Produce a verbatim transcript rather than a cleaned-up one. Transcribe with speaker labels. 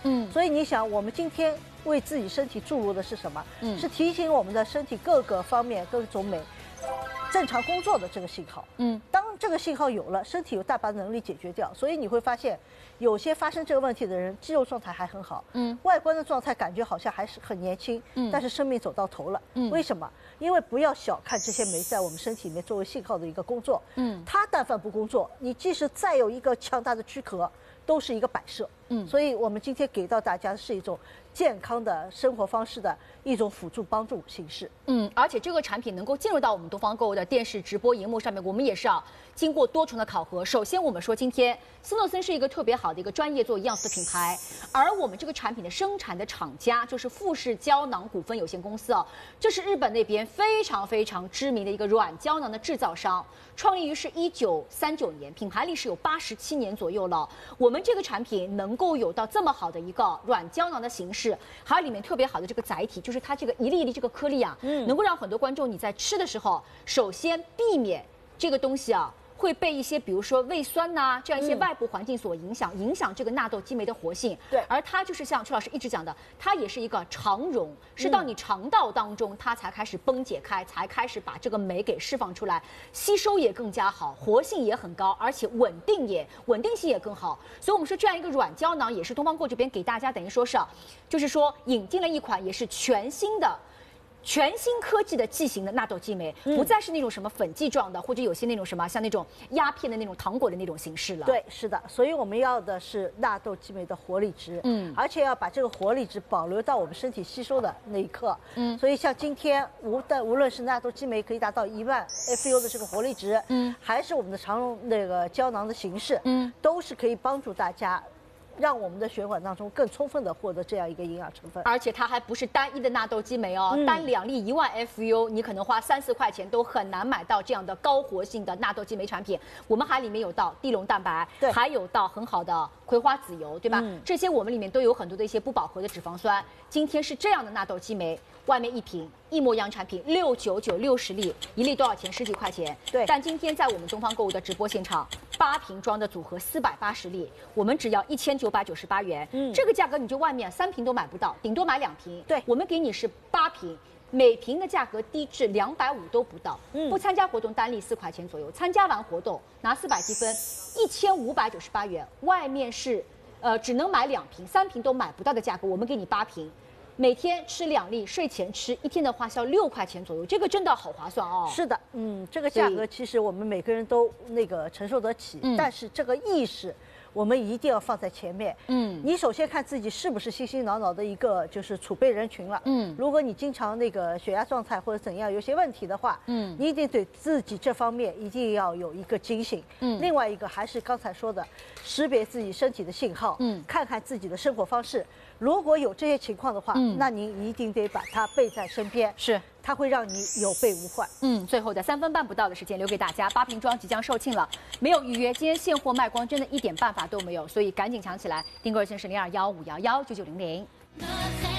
Speaker 1: 嗯，
Speaker 2: 所以你想，我们今天为自己身体注入的是什么？
Speaker 1: 嗯，
Speaker 2: 是提醒我们的身体各个方面各种美正常工作的这个信号。
Speaker 1: 嗯，
Speaker 2: 当这个信号有了，身体有大把能力解决掉，所以你会发现，有些发生这个问题的人，肌肉状态还很好，
Speaker 1: 嗯，
Speaker 2: 外观的状态感觉好像还是很年轻，
Speaker 1: 嗯，
Speaker 2: 但是生命走到头了。
Speaker 1: 嗯，
Speaker 2: 为什么？因为不要小看这些酶在我们身体里面作为信号的一个工作。
Speaker 1: 嗯，
Speaker 2: 它但凡不工作，你即使再有一个强大的躯壳，都是一个摆设。
Speaker 1: 嗯，
Speaker 2: 所以我们今天给到大家的是一种健康的生活方式的一种辅助帮助形式。
Speaker 1: 嗯，而且这个产品能够进入到我们东方购物的电视直播荧幕上面，我们也是啊经过多重的考核。首先，我们说今天斯诺森是一个特别好的一个专业做营养素的品牌，而我们这个产品的生产的厂家就是富士胶囊股份有限公司啊，这是日本那边非常非常知名的一个软胶囊的制造商，创立于是一九三九年，品牌历史有八十七年左右了。我们这个产品能够有到这么好的一个软胶囊的形式，还有里面特别好的这个载体，就是它这个一粒一粒这个颗粒啊，嗯，能够让很多观众你在吃的时候，首先避免这个东西啊会被一些比如说胃酸呐、啊、这样一些外部环境所影响，嗯、影响这个纳豆激酶的活性。
Speaker 2: 对，
Speaker 1: 而它就是像邱老师一直讲的，它也是一个肠溶，是到你肠道当中它才开始崩解开，才开始把这个酶给释放出来，吸收也更加好，活性也很高，而且稳定也稳定性也更好。所以我们说这样一个软胶囊也是东方购这边给大家等于说是，就是说引进了一款也是全新的。全新科技的剂型的纳豆激酶，不再是那种什么粉剂状的，或者有些那种什么像那种鸦片的那种糖果的那种形式了。
Speaker 2: 对，是的，所以我们要的是纳豆激酶的活力值，嗯，而且要把这个活力值保留到我们身体吸收的那一刻，嗯，所以像今天无的无论是纳豆激酶可以达到一万 F U 的这个活力值，嗯，还是我们的肠溶那个胶囊的形式，嗯，都是可以帮助大家。让我们的血管当中更充分的获得这样一个营养成分，
Speaker 1: 而且它还不是单一的纳豆激酶哦，嗯、单两粒一万 F U， 你可能花三四块钱都很难买到这样的高活性的纳豆激酶产品。我们还里面有到地龙蛋白，
Speaker 2: 对，
Speaker 1: 还有到很好的葵花籽油，对吧？嗯、这些我们里面都有很多的一些不饱和的脂肪酸。今天是这样的纳豆激酶，外面一瓶一模一样产品六九九六十粒，一粒多少钱？十几块钱。
Speaker 2: 对。
Speaker 1: 但今天在我们东方购物的直播现场，八瓶装的组合四百八十粒，我们只要一千九百九十八元。嗯，这个价格你就外面三瓶都买不到，顶多买两瓶。
Speaker 2: 对，
Speaker 1: 我们给你是八瓶，每瓶的价格低至两百五都不到。嗯，不参加活动单粒四块钱左右，参加完活动拿四百积分，一千五百九十八元。外面是，呃，只能买两瓶，三瓶都买不到的价格，我们给你八瓶。每天吃两粒，睡前吃，一天的花销六块钱左右，这个真的好划算哦。
Speaker 2: 是的，嗯，这个价格其实我们每个人都那个承受得起，嗯、但是这个意识我们一定要放在前面。嗯，你首先看自己是不是心心挠挠的一个就是储备人群了。嗯，如果你经常那个血压状态或者怎样有些问题的话，嗯，你一定对自己这方面一定要有一个警醒。嗯，另外一个还是刚才说的，识别自己身体的信号，嗯，看看自己的生活方式。如果有这些情况的话，嗯，那您一定得把它备在身边，
Speaker 1: 是，
Speaker 2: 它会让你有备无患。
Speaker 1: 嗯，最后的三分半不到的时间留给大家，八瓶装即将售罄了，没有预约，今天现货卖光，真的一点办法都没有，所以赶紧抢起来，订购热线是零二幺五幺幺九九零零。